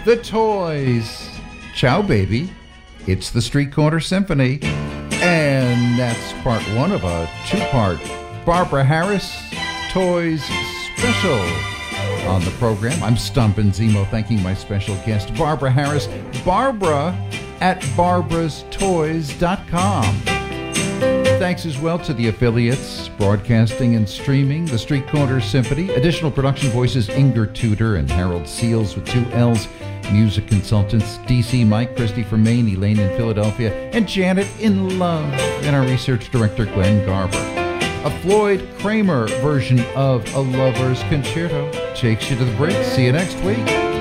The Toys. Ciao, baby. It's the Street Corner Symphony. And that's part one of a two-part Barbara Harris Toys special on the program. I'm Stumpin' Zemo, thanking my special guest, Barbara Harris. Barbara at barbarastoys.com. Thanks as well to the affiliates, broadcasting and streaming, the Street Corner Symphony. Additional production voices, Inger Tudor and Harold Seals with 2 L's. Music consultants, DC Mike, Christy from Maine, Elaine in Philadelphia, and Janet in Love. And our research director, Glenn Garber. A Floyd Kramer version of A Lover's Concerto takes you to the break. See you next week.